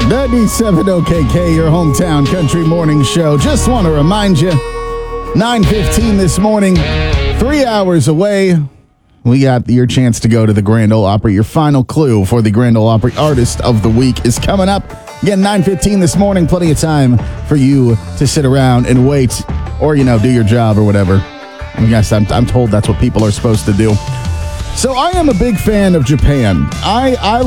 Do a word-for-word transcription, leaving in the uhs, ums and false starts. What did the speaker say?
ninety-seven O K K, your hometown country morning show. Just want to remind you, nine fifteen this morning, three hours away, we got your chance to go to the Grand Ole Opry. Your final clue for the Grand Ole Opry Artist of the Week is coming up. Again, nine fifteen this morning, plenty of time for you to sit around and wait or, you know, do your job or whatever. I guess I'm, I'm told that's what people are supposed to do. So I am a big fan of Japan. I, I